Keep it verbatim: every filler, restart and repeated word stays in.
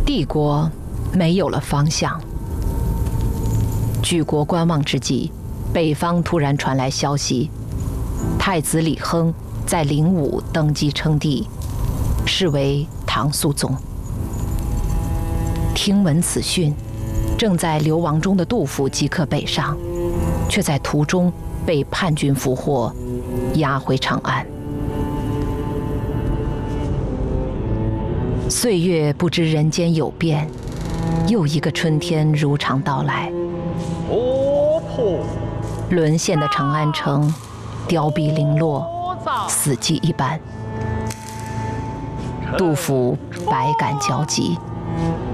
帝国没有了方向。举国观望之际，北方突然传来消息，太子李亨在灵武登基称帝，是为唐肃宗。听闻此讯，正在流亡中的杜甫即刻北上，却在途中被叛军俘获，押回长安。岁月不知人间有变，又一个春天如常到来。沦陷的长安城，凋敝零落，死寂一般。杜甫百感交集。